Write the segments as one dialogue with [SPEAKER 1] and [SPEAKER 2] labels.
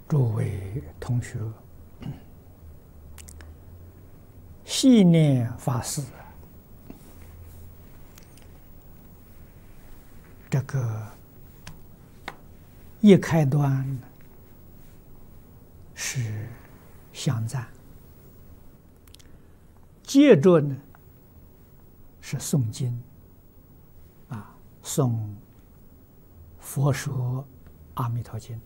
[SPEAKER 1] 诸位同学，细念法师，这个一开端是香赞，接着呢是诵经，诵《佛说阿弥陀经》。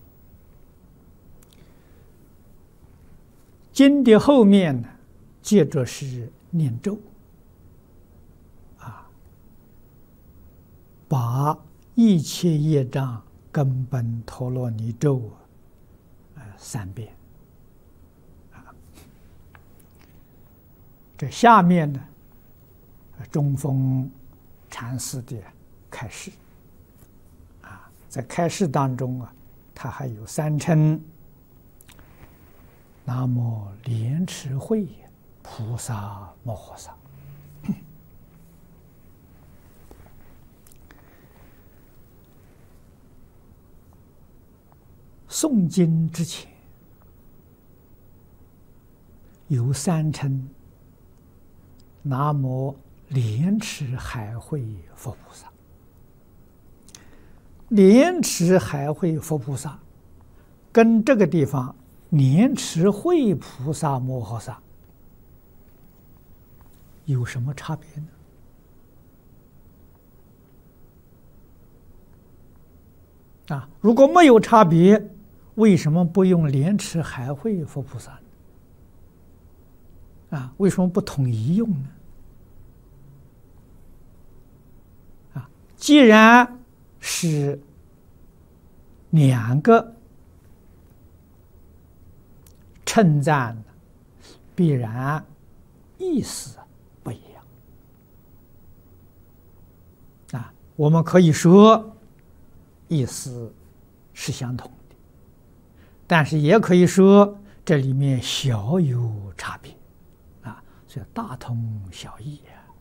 [SPEAKER 1] 经的后面呢，接着是念咒，把一切业障根本陀罗尼咒3遍。这下面呢，中峰禅师的开示，在开示当中他还有3称。南无莲池会菩萨摩诃萨。诵经之前有3称南无莲池海会佛菩萨。莲池海会佛菩萨跟这个地方莲池会菩萨摩诃萨有什么差别呢？如果没有差别，为什么不用莲池海会佛菩萨呢？为什么不统一用呢？既然是2个称赞，必然意思不一样。我们可以说意思是相同的，但是也可以说这里面小有差别，所以大同小异。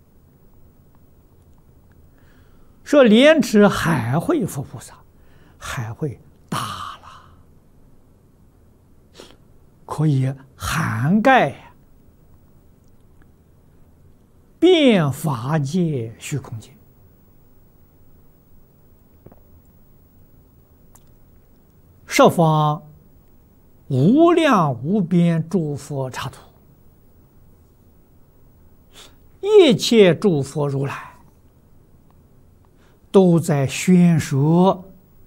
[SPEAKER 1] 说莲池海会佛菩萨，海会大了，可以涵盖遍法界虚空界，十方无量无边诸佛刹土，一切诸佛如来都在宣说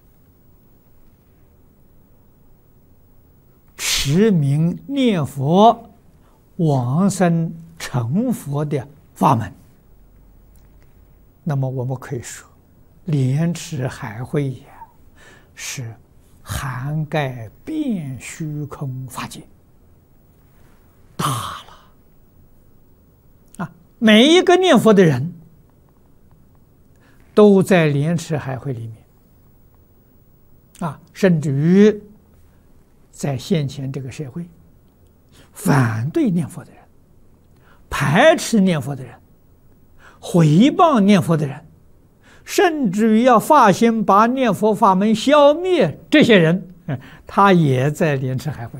[SPEAKER 1] 持名念佛往生成佛的法门。那么我们可以说莲池海会也是涵盖遍虚空法界，大了每一个念佛的人都在莲池海会里面甚至于在现前这个社会，反对念佛的人、排斥念佛的人、毁谤念佛的人，甚至于要发心把念佛法门消灭，这些人他也在莲池海会。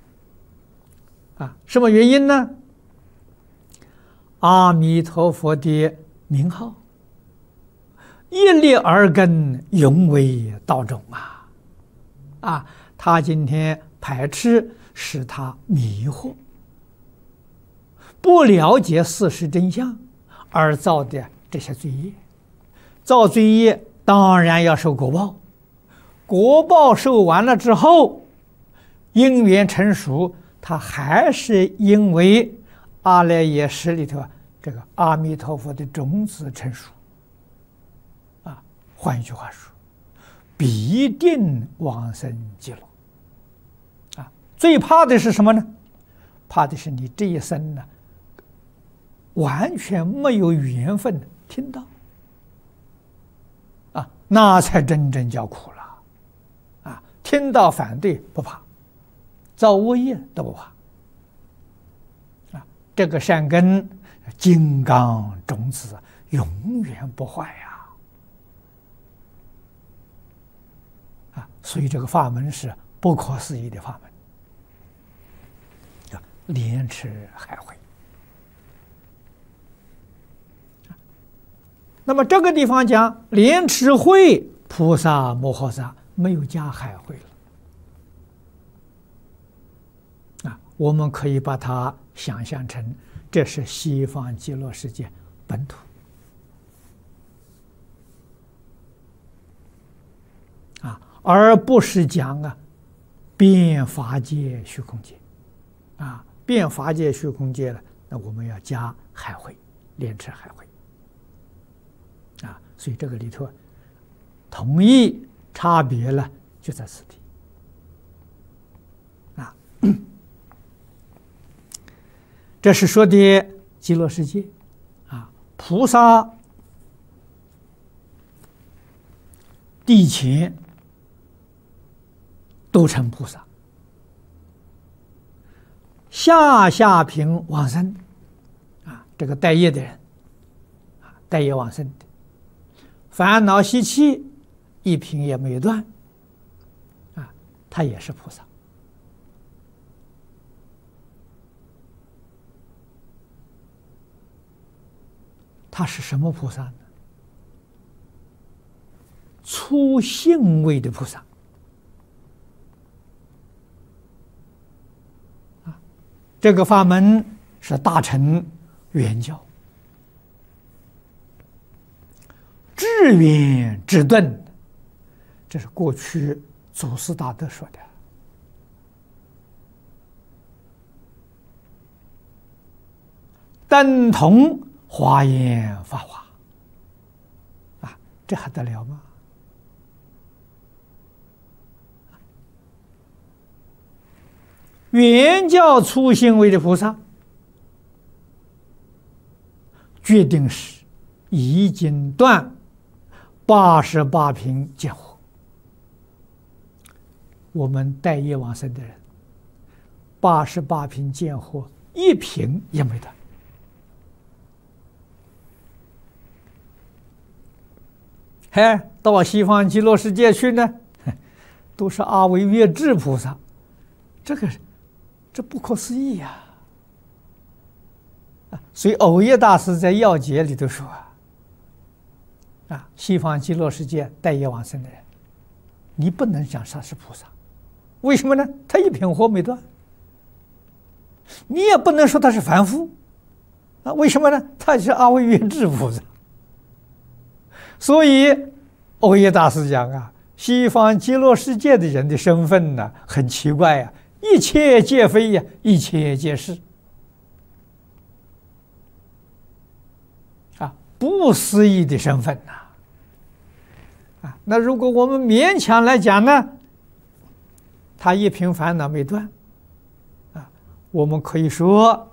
[SPEAKER 1] 什么原因呢？阿弥陀佛的名号一粒耳根，永为道种他今天排斥，使他迷惑，不了解事实真相而造的这些罪业，造罪业当然要受果报，果报受完了之后，因缘成熟，他还是因为阿赖耶识里头这个阿弥陀佛的种子成熟换一句话说，必定往生极乐。最怕的是什么呢？怕的是你这一生呢，完全没有缘分听到那才真正叫苦了听到反对不怕，造恶业都不怕这个善根金刚种子永远不坏所以这个法门是不可思议的法门，叫莲池海会。那么这个地方讲莲池会菩萨摩诃萨，没有加海会了。我们可以把它想象成这是西方极乐世界本土而不是讲遍法界虚空界遍法界虚空界了，那我们要加海会，莲池海会所以这个里头同义差别了，就在此地这是说的极乐世界菩萨地前都成菩萨，下品往生这个待业的人待业往生的，烦恼习气一品也没有断他也是菩萨。他是什么菩萨呢？初信位的菩萨这个法门是大乘圆教，至圆至顿，这是过去祖师大德说的。等同华严法华这还得了吗？圆教初信位的菩萨，决定是已经断88品见惑。我们待业往生的人，88品见惑一品也没断。到西方极乐世界去呢，都是阿惟越致菩萨，这不可思议呀！所以藕益大师在要解里头说西方极乐世界待业往生的人，你不能讲他是菩萨，为什么呢？他一品惑没断。你也不能说他是凡夫为什么呢？他是阿惟越致菩萨。所以藕益大师讲西方极乐世界的人的身份呢，很奇怪一切皆非一切皆是不思议的身份那如果我们勉强来讲呢，他一品烦恼没断我们可以说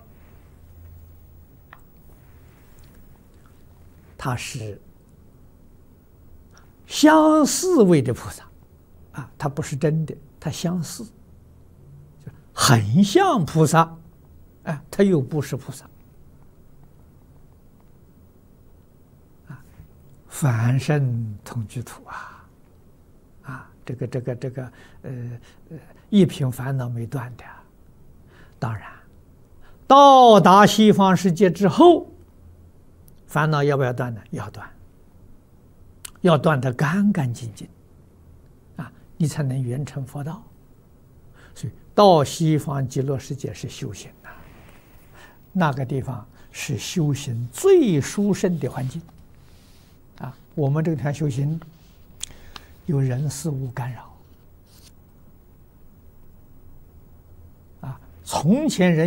[SPEAKER 1] 他是相似位的菩萨他不是真的，他相似，很像菩萨他又不是菩萨凡圣同居土这个一品烦恼没断的。当然到达西方世界之后，烦恼要不要断呢？要断，要断得干干净净你才能圆成佛道。所以到西方极乐世界是修行那个地方是修行最殊胜的环境我们这个地方修行有人事物干扰从前人